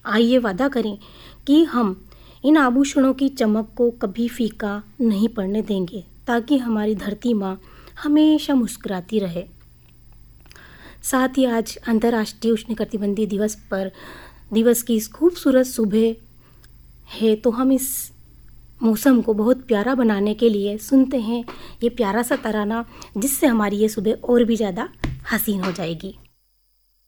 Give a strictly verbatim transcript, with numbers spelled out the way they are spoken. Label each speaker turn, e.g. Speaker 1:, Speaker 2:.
Speaker 1: आइए वादा करें कि हम इन आभूषणों की चमक को कभी फीका नहीं पड़ने देंगे, ताकि हमारी धरती माँ हमेशा मुस्कुराती रहे। साथ ही आज अंतर्राष्ट्रीय उष्णकटिबंधीय दिवस पर दिवस की इस खूबसूरत सुबह है, तो हम इस मौसम को बहुत प्यारा बनाने के लिए सुनते हैं ये प्यारा सा तराना, जिससे हमारी ये सुबह और भी ज़्यादा हसीन हो जाएगी।